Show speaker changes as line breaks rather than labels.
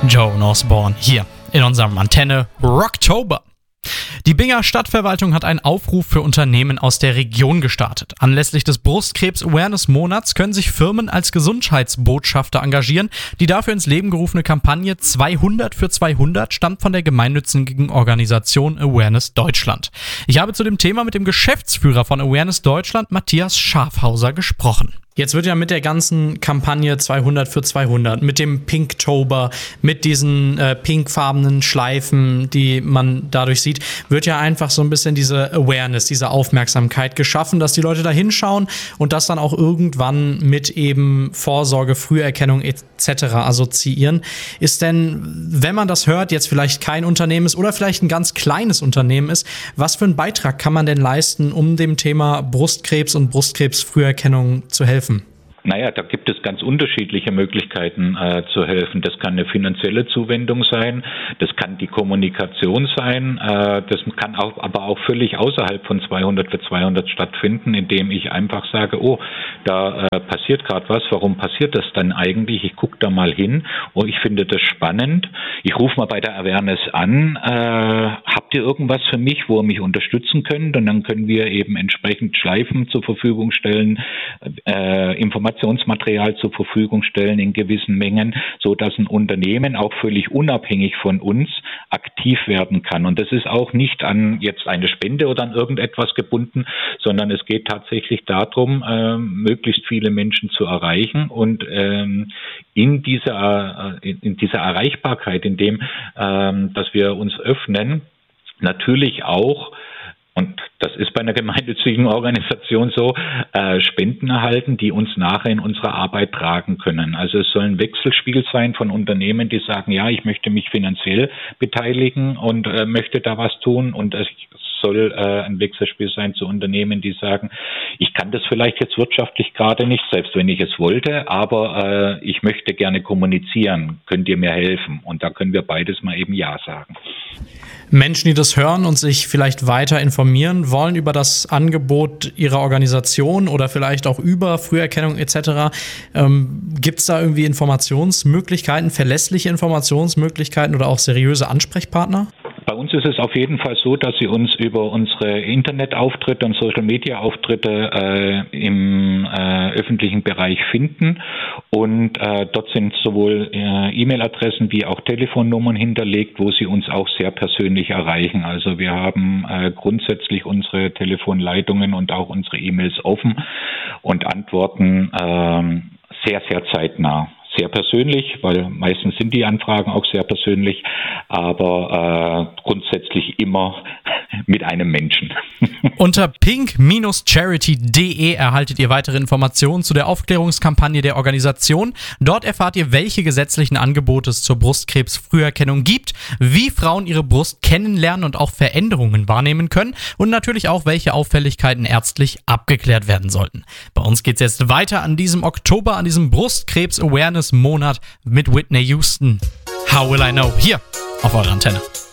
Joan Osborne hier in unserem Antenne Rocktober. Die Binger Stadtverwaltung hat einen Aufruf für Unternehmen aus der Region gestartet. Anlässlich des Brustkrebs-Awareness-Monats können sich Firmen als Gesundheitsbotschafter engagieren. Die dafür ins Leben gerufene Kampagne 200 für 200 stammt von der gemeinnützigen Organisation Awareness Deutschland. Ich habe zu dem Thema mit dem Geschäftsführer von Awareness Deutschland, Matthias Schafhauser, gesprochen. Jetzt wird ja mit der ganzen Kampagne 200 für 200, mit dem Pinktober, mit diesen pinkfarbenen Schleifen, die man dadurch sieht, wird ja einfach so ein bisschen diese Awareness, diese Aufmerksamkeit geschaffen, dass die Leute da hinschauen und das dann auch irgendwann mit eben Vorsorge, Früherkennung etc. assoziieren. Ist denn, wenn man das hört, jetzt vielleicht kein Unternehmen ist oder vielleicht ein ganz kleines Unternehmen ist, was für einen Beitrag kann man denn leisten, um dem Thema Brustkrebs und Brustkrebsfrüherkennung zu helfen?
Naja, da gibt es ganz unterschiedliche Möglichkeiten zu helfen. Das kann eine finanzielle Zuwendung sein, das kann die Kommunikation sein, das kann aber auch völlig außerhalb von 200 für 200 stattfinden, indem ich einfach sage, oh, da passiert gerade was, warum passiert das dann eigentlich? Ich gucke da mal hin und ich finde das spannend. Ich rufe mal bei der Awareness an, habt ihr irgendwas für mich, wo ihr mich unterstützen könnt? Und dann können wir eben entsprechend Schleifen zur Verfügung stellen, Informationsmaterial zur Verfügung stellen in gewissen Mengen, so dass ein Unternehmen auch völlig unabhängig von uns aktiv werden kann. Und das ist auch nicht an jetzt eine Spende oder an irgendetwas gebunden, sondern es geht tatsächlich darum, möglichst viele Menschen zu erreichen und in dieser Erreichbarkeit, in dem, dass wir uns öffnen, natürlich auch, und das ist bei einer gemeinnützigen Organisation so, Spenden erhalten, die uns nachher in unserer Arbeit tragen können. Also es soll ein Wechselspiel sein von Unternehmen, die sagen, ja, ich möchte mich finanziell beteiligen und möchte da was tun, und es soll ein Wechselspiel sein zu Unternehmen, die sagen, ich kann das vielleicht jetzt wirtschaftlich gerade nicht, selbst wenn ich es wollte, aber ich möchte gerne kommunizieren, könnt ihr mir helfen? Und da können wir beides mal eben Ja sagen.
Menschen, die das hören und sich vielleicht weiter informieren wollen über das Angebot ihrer Organisation oder vielleicht auch über Früherkennung etc., gibt es da irgendwie Informationsmöglichkeiten, verlässliche Informationsmöglichkeiten oder auch seriöse Ansprechpartner?
Bei uns ist es auf jeden Fall so, dass Sie uns über unsere Internetauftritte und Social-Media-Auftritte im öffentlichen Bereich finden, und dort sind sowohl E-Mail-Adressen wie auch Telefonnummern hinterlegt, wo Sie uns auch sehr persönlich erreichen. Also wir haben grundsätzlich unsere Telefonleitungen und auch unsere E-Mails offen und antworten sehr, sehr zeitnah. Sehr persönlich, weil meistens sind die Anfragen auch sehr persönlich, aber grundsätzlich immer mit einem Menschen.
Unter pink-charity.de erhaltet ihr weitere Informationen zu der Aufklärungskampagne der Organisation. Dort erfahrt ihr, welche gesetzlichen Angebote es zur Brustkrebsfrüherkennung gibt, wie Frauen ihre Brust kennenlernen und auch Veränderungen wahrnehmen können und natürlich auch, welche Auffälligkeiten ärztlich abgeklärt werden sollten. Bei uns geht es jetzt weiter an diesem Oktober, an diesem Brustkrebs-Awareness-Monat mit Whitney Houston. How Will I Know? Hier auf eurer Antenne.